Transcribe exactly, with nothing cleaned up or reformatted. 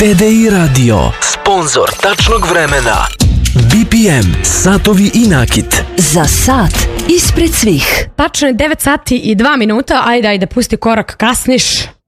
T D I Radio, sponzor tačnog vremena. B P M, satovi i nakit. Za sat ispred svih. Tačno je devet sati i dva minuta, ajde, ajde, pusti korak, kasniš.